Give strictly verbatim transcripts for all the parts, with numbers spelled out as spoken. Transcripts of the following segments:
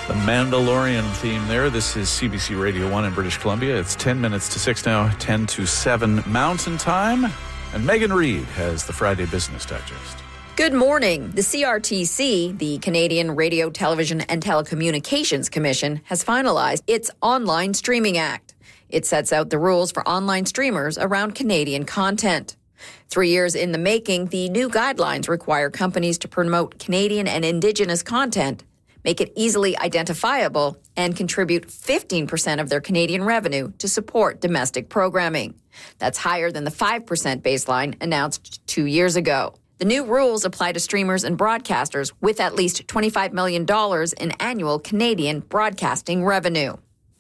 The Mandalorian theme there. This is C B C Radio one in British Columbia. It's ten minutes to six now, ten to seven Mountain Time. And Megan Reid has the Friday Business Digest. Good morning. The C R T C, the Canadian Radio, Television and Telecommunications Commission, has finalized its Online Streaming Act. It sets out the rules for online streamers around Canadian content. Three years in the making, the new guidelines require companies to promote Canadian and Indigenous content, make it easily identifiable, and contribute fifteen percent of their Canadian revenue to support domestic programming. That's higher than the five percent baseline announced two years ago. The new rules apply to streamers and broadcasters with at least twenty-five million dollars in annual Canadian broadcasting revenue.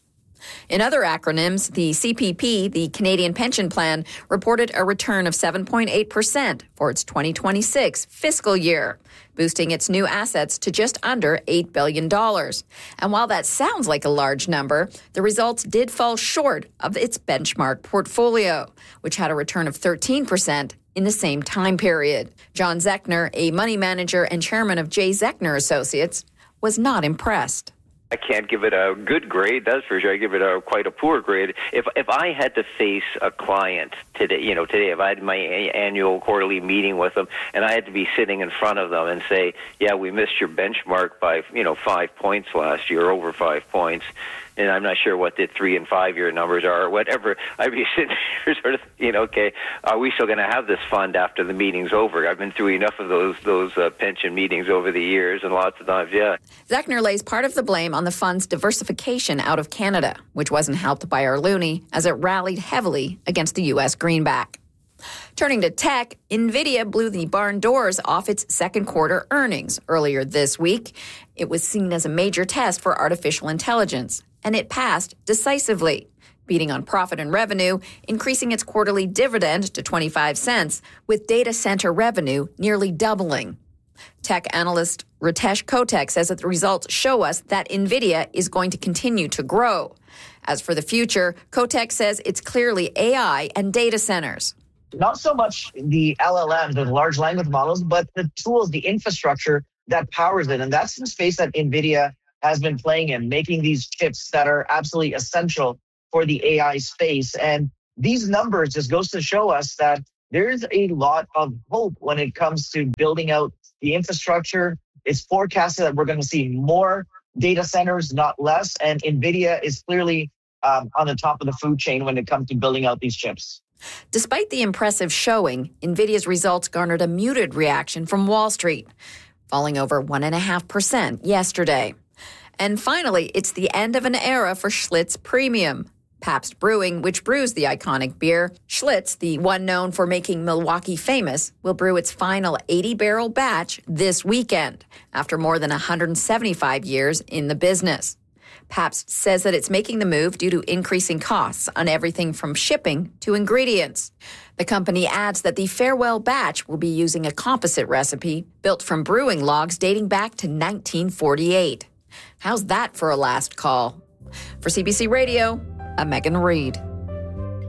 In other acronyms, the C P P, the Canadian Pension Plan, reported a return of seven point eight percent for its twenty twenty-six fiscal year, boosting its new assets to just under eight billion dollars. And while that sounds like a large number, the results did fall short of its benchmark portfolio, which had a return of thirteen percent in the same time period. John Zechner, a money manager and chairman of J. Zechner Associates, was not impressed. I can't give it a good grade, that's for sure. I give it a quite a poor grade. If if I had to face a client today, you know, today, if I had my annual quarterly meeting with them and I had to be sitting in front of them and say, yeah, we missed your benchmark by, you know, five points last year, over five points, and I'm not sure what the three and five year numbers are or whatever, I'd be sitting here sort of, you know, okay, are we still going to have this fund after the meeting's over? I've been through enough of those those uh, pension meetings over the years, and lots of times, yeah. Zechner lays part of the blame on the fund's diversification out of Canada, which wasn't helped by our loonie as it rallied heavily against the U S greenback. Turning to tech, NVIDIA blew the barn doors off its second quarter earnings earlier this week. It was seen as a major test for artificial intelligence, and it passed decisively, beating on profit and revenue, increasing its quarterly dividend to twenty-five cents, with data center revenue nearly doubling. Tech analyst Ritesh Kotek says that the results show us that NVIDIA is going to continue to grow. As for the future, Kotek says it's clearly A I and data centers. Not so much the L L Ms, the large language models, but the tools, the infrastructure that powers it. And that's the space that NVIDIA has been playing in, making these chips that are absolutely essential for the A I space. And these numbers just goes to show us that there's a lot of hope when it comes to building out the infrastructure. It's forecasted that we're going to see more data centers, not less. And NVIDIA is clearly um, on the top of the food chain when it comes to building out these chips. Despite the impressive showing, NVIDIA's results garnered a muted reaction from Wall Street, falling over one point five percent yesterday. And finally, it's the end of an era for Schlitz Premium. Pabst Brewing, which brews the iconic beer, Schlitz, the one known for making Milwaukee famous, will brew its final eighty-barrel batch this weekend, after more than one hundred seventy-five years in the business. Pabst says that it's making the move due to increasing costs on everything from shipping to ingredients. The company adds that the farewell batch will be using a composite recipe built from brewing logs dating back to nineteen forty-eight. How's that for a last call? For C B C Radio, I'm Megan Reid.